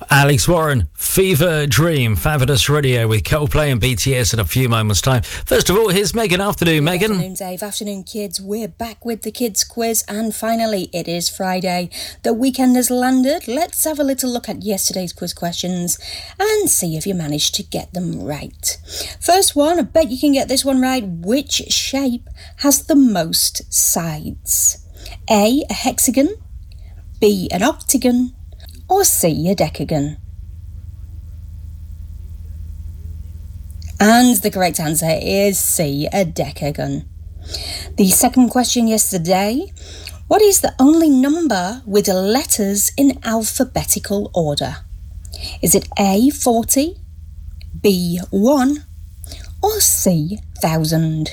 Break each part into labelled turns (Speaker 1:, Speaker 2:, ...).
Speaker 1: Alex Warren, Fever Dream, Fabulous Radio with Coldplay and BTS in a few moments' time. First of all, here's Megan. Afternoon, Megan.
Speaker 2: Afternoon, Dave. Afternoon, kids. We're back with the kids' quiz, and finally, it is Friday. The weekend has landed. Let's have a little look at yesterday's quiz questions and see if you managed to get them right. First one, I bet you can get this one right. Which shape has the most sides? A hexagon, B, an octagon, or C, a decagon? And the correct answer is C, a decagon. The second question yesterday, what is the only number with the letters in alphabetical order? Is it A, 40, B, 1, or C, 1000?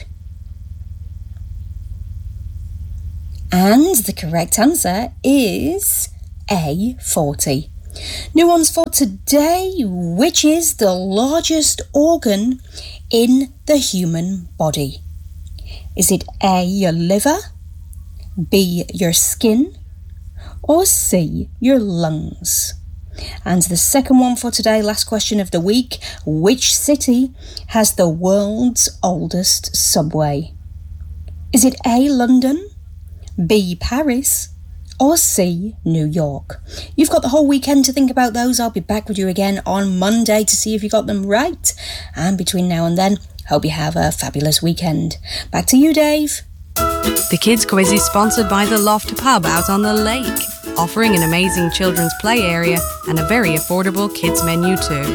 Speaker 2: And the correct answer is A, 40. New ones for today. Which is the largest organ in the human body? Is it A, your liver, B, your skin, or C, your lungs? And the second one for today, last question of the week. Which city has the world's oldest subway? Is it A, London, B, Paris, or C, New York? You've got the whole weekend to think about those. I'll be back with you again on Monday to see if you got them right. And between now and then, hope you have a fabulous weekend. Back to you, Dave.
Speaker 3: The Kids Quiz is sponsored by the Loft Pub out on the lake, offering an amazing children's play area and a very affordable kids menu too.